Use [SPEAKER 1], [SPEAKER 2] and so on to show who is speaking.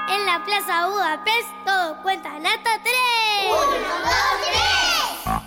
[SPEAKER 1] En la Plaza Budapest todos cuentan hasta 3.
[SPEAKER 2] 1, 2, 3.